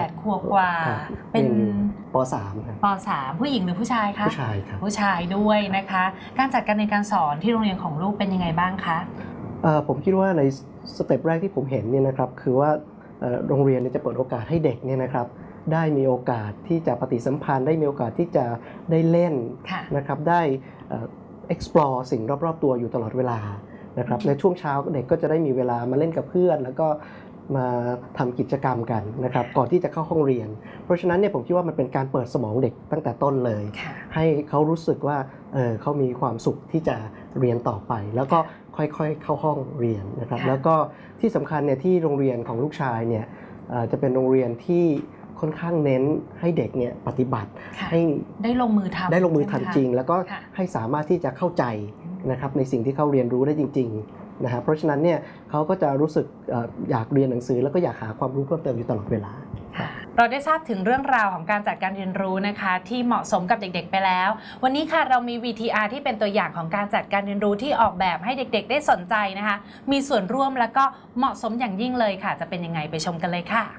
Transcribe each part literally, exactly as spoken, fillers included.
ดขวบกว่าเป็นป.สาม ครับป.สาม ผู้หญิงหรือผู้ชายคะผู้ชายครับผู้ชายด้วยนะคะการจัดการเรียนการสอนที่โรงเรียนของลูกเป็นยังไงบ้างคะผมคิดว่าในสเต็ปแรกที่ผมเห็นเนี่ยนะครับคือว่าโรงเรียนจะเปิดโอกาสให้เด็กเนี่ยนะครับได้มีโอกาสที่จะปฏิสัมพันธ์ได้มีโอกาสที่จะได้เล่นนะครับได้ explore สิ่งรอบๆตัวอยู่ตลอดเวลานะครับในช่วงเช้าเด็กก็จะได้มีเวลามาเล่นกับเพื่อนแล้วก็มาทำกิจกรรมกันนะครับก่อนที่จะเข้าห้องเรียนเพราะฉะนั้นเนี่ยผมคิดว่ามันเป็นการเปิดสมองเด็กตั้งแต่ต้นเลยให้เขารู้สึกว่า เ, เขามีความสุขที่จะเรียนต่อไปแล้วก็ค่อยๆเข้าห้องเรียนนะครับแล้วก็ที่สำคัญเนี่ยที่โรงเรียนของลูกชายเนี่ยจะเป็นโรงเรียนที่ค่อนข้างเน้นให้เด็กเนี่ยปฏิบัติให้ได้ลงมือทำได้ลงมือทำจริงแล้วก็ให้สามารถที่จะเข้าใจนะครับในสิ่งที่เขาเรียนรู้ได้จริงๆนะครับเพราะฉะนั้นเนี่ยเขาก็จะรู้สึกอยากเรียนหนังสือแล้วก็อยากหาความรู้เพิ่มเติมอยู่ตลอดเวลาเราได้ทราบถึงเรื่องราวของการจัดการเรียนรู้นะคะที่เหมาะสมกับเด็กๆไปแล้ววันนี้ค่ะเรามี วี ที อาร์ ที่เป็นตัวอย่างของการจัดการเรียนรู้ที่ออกแบบให้เด็กๆได้สนใจนะคะมีส่วนร่วมแล้วก็เหมาะสมอย่างยิ่งเลยค่ะจะเป็นยังไงไปชมกันเลยค่ะ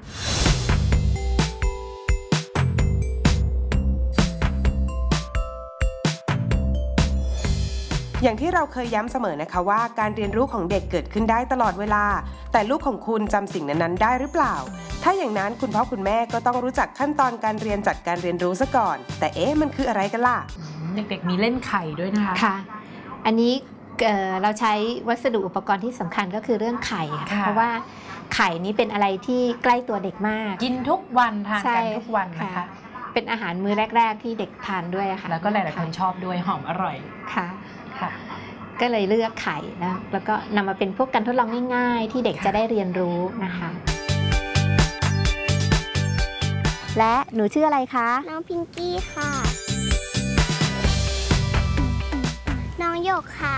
อย่างที่เราเคยย้ำเสมอนะคะว่าการเรียนรู้ของเด็กเกิดขึ้นได้ตลอดเวลาแต่ลูกของคุณจำสิ่งนั้นๆได้หรือเปล่าถ้าอย่างนั้นคุณพ่อคุณแม่ก็ต้องรู้จักขั้นตอนการเรียนจัดการเรียนรู้ซะก่อนแต่เอ๊ะมันคืออะไรกันล่ะเด็กๆมีเล่นไข่ด้วยนะคะค่ะอันนี้ เ, เราใช้วัสดุอุปกรณ์ที่สำคัญก็คือเรื่องไข่ค่ะเพราะว่าไข่นี้เป็นอะไรที่ใกล้ตัวเด็กมากกินทุกวันทานกันทุกวันนะคะเป็นอาหารมื้อแรกๆที่เด็กทานด้วยค่ะแล้วก็หลายๆคนชอบด้วยหอมอร่อยค่ะก็เลยเลือกไข่นะแล้วก็นำมาเป็นพวกการทดลองง่ายๆที่เด็กจะได้เรียนรู้นะคะและหนูชื่ออะไรคะน้องพิงกี้ค่ะน้องหยกค่ะ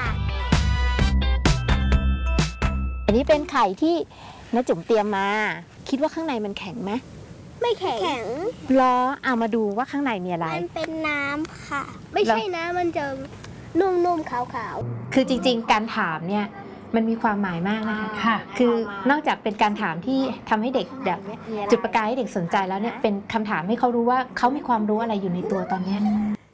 อันนี้เป็นไข่ที่น้าจุ๋มเตรียมมาคิดว่าข้างในมันแข็งไหมไม่แข็งแข็งรอเอามาดูว่าข้างในมีอะไรมันเป็นน้ำค่ะไม่ใช่น้ำมันจะนุ่มๆขาวๆคือจริงๆการถามเนี่ยมันมีความหมายมากนะคะค่ะคือนอกจากเป็นการถามที่ทำให้เด็กแบบจุดประกายให้เด็กสนใจแล้วเนี่ยเป็นคำถามให้เขารู้ว่าเขามีความรู้อะไรอยู่ในตัวตอนนี้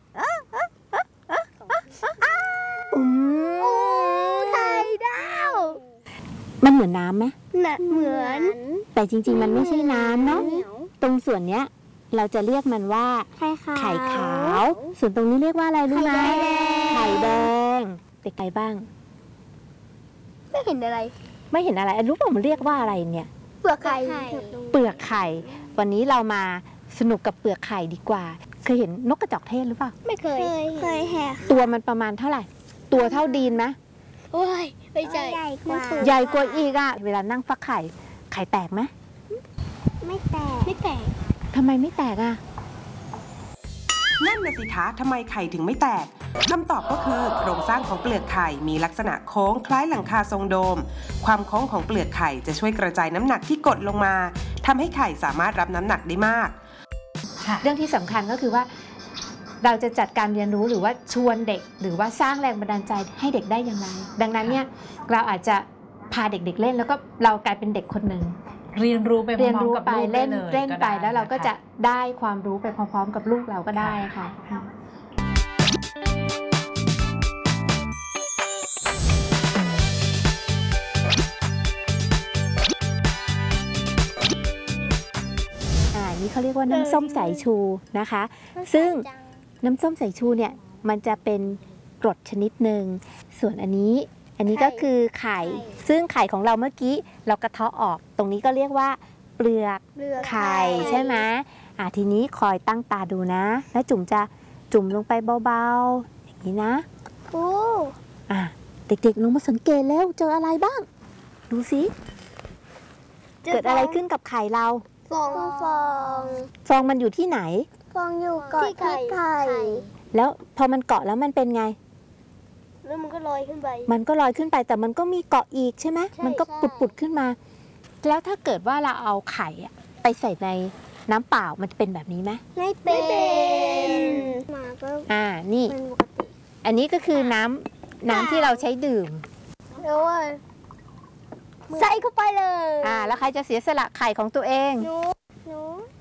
อืมไข่ดาวมันเหมือนน้ำไหมเหมือนแต่จริงๆมันไม่ใช่น้ำเนาะตรงส่วนเนี้ยเราจะเรียกมันว่าไข่ขาวส่วนตรงนี้เรียกว่าอะไรรู้ไหมไข่แดงเด็กใครบ้างไม่เห็นอะไรไม่เห็นอะไรรู้ป่ะมันเรียกว่าอะไรเนี่ยเปลือกไข่เปลือกไข่วันนี้เรามาสนุกกับเปลือกไข่ดีกว่าเคยเห็นนกกระจอกเทศหรือเปล่าไม่เคยเคยแหกตัวมันประมาณเท่าไหร่ตัวเท่าดีนไหมโอ้ยไม่ใหญ่กว่าใหญ่กว่าอีกอะเวลานั่งฟักไข่ไข่แตกไหมไม่แตกไม่แตกทำไมไม่แตกอ่ะนั่นน่ะสิคะทำไมไข่ถึงไม่แตกคำตอบก็คือโครงสร้างของเปลือกไข่มีลักษณะโค้งคล้ายหลังคาทรงโดมความโค้งของเปลือกไข่จะช่วยกระจายน้ำหนักที่กดลงมาทำให้ไข่สามารถรับน้ำหนักได้มากเรื่องที่สำคัญก็คือว่าเราจะจัดการเรียนรู้หรือว่าชวนเด็กหรือว่าสร้างแรงบันดาลใจให้เด็กได้อย่างไรดังนั้นเนี่ยเราอาจจะพาเด็กๆเล่นแล้วก็เรากลายเป็นเด็กคนหนึ่งเรียนรู้ไปพร้อมๆกับลูกเล่นเล่นไปแล้วเราก็จะได้ความรู้ไปพร้อมๆกับลูกเราก็ได้ค่ะอ่านี่เขาเรียกว่าน้ำส้มสายชูนะคะซึ่งน้ำส้มสายชูเนี่ยมันจะเป็นกรดชนิดหนึ่งส่วนอันนี้อันนี้ก็คือไข่ซึ่งไข่ของเราเมื่อกี้เรากระเทาะออกตรงนี้ก็เรียกว่าเปลือกไข่ใช่ไหมอ่ะทีนี้คอยตั้งตาดูนะแล้วจุ่มจะจุ่มลงไปเบาๆอย่างนี้นะโอ้อ่ะเด็กๆลงมาสังเกตแล้วเจออะไรบ้างดูสิเกิดอะไรขึ้นกับไข่เราฟองฟองฟองมันอยู่ที่ไหนฟองอยู่เกาะที่ไข่แล้วพอมันเกาะแล้วมันเป็นไงแล้วมันก็ลอยขึ้นไปมันก็ลอยขึ้นไปแต่มันก็มีเกาะอีกใช่ไหมมันก็ปุดๆขึ้นมาแล้วถ้าเกิดว่าเราเอาไข่ไปใส่ในน้ำเปล่ามันจะเป็นแบบนี้ไหมไม่เป็นอ่านี่อันนี้ก็คือน้ำน้ำที่เราใช้ดื่มแล้วใส่เข้าไปเลยอ่าแล้วใครจะเสียสละไข่ของตัวเองหนู